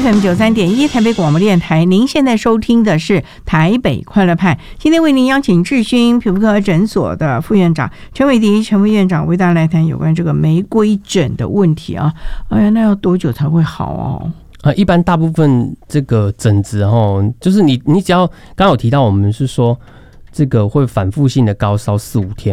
FM 93.1台北广播电台，您现在收听的是台北快乐派。今天为您邀请智勋皮肤科诊所的副院长陈伟迪陈副院长为大家来谈有关这个玫瑰疹的问题啊。哎呀，那要多久才会好哦？ 一般大部分这个疹子就是你只要刚刚有提到，我们是说这个会反复性的高烧4-5天